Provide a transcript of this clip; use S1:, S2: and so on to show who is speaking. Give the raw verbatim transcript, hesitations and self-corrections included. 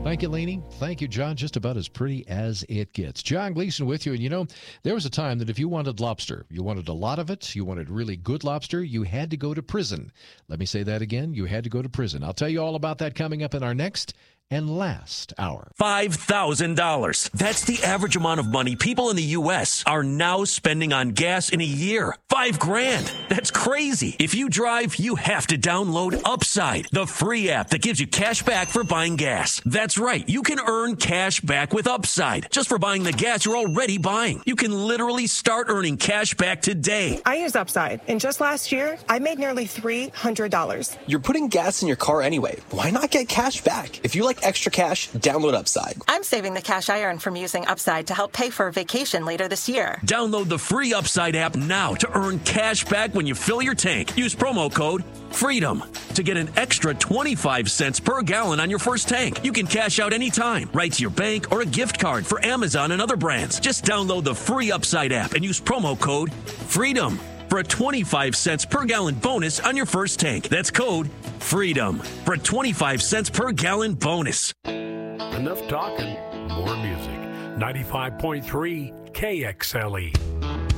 S1: Thank you, Lainey. Thank you, John. Just about as pretty as it gets. John Gleason with you. And you know, there was a time that if you wanted lobster, you wanted a lot of it, you wanted really good lobster, you had to go to prison. Let me say that again. You had to go to prison. I'll tell you all about that coming up in our next and last hour.
S2: five thousand dollars. That's the average amount of money people in the U S are now spending on gas in a year. Five grand. That's crazy. If you drive, you have to download Upside, the free app that gives you cash back for buying gas. That's right. You can earn cash back with Upside just for buying the gas you're already buying. You can literally start earning cash back today.
S3: I use Upside, and just last year, I made nearly three hundred dollars.
S4: You're putting gas in your car anyway. Why not get cash back? If you like extra cash, download Upside.
S5: I'm saving the cash I earn from using Upside to help pay for a vacation later this year.
S2: Download the free Upside app now to earn cash back when you fill your tank. Use promo code FREEDOM to get an extra twenty-five cents per gallon on your first tank. You can cash out anytime, right to your bank or a gift card for Amazon and other brands. Just download the free Upside app and use promo code FREEDOM for a twenty-five cents per gallon bonus on your first tank. That's code FREEDOM for a twenty-five cents per gallon bonus.
S6: Enough talking, more music. ninety-five point three K X L E.